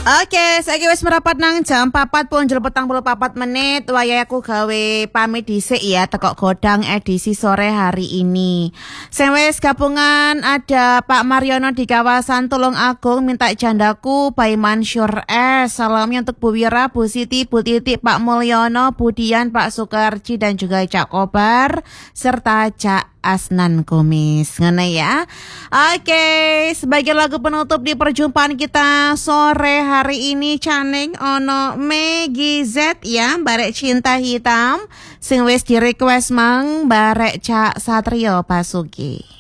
Oke, saiki wis merapat nang jam 4:44 menit. Wayahe aku gawe pamit dhisik ya teko godang edisi sore hari ini. Sing wis gabungan ada Pak Mariono di kawasan Tulung Agung minta jandaku Bayi Mansur S. Salamnya untuk Bu Wira, Bu Siti, Bu Titi, Pak Mulyono, Bu Dian, Pak Sukarji dan juga Cak Kobar serta Cak Asnan Kumis. Ngene ya. Oke, sebagai lagu penutup di perjumpaan kita sore hari ini Caning ono Megi Z ya, Barek Cinta Hitam sing wis di request mang Barek Cak Satrio Pasuki.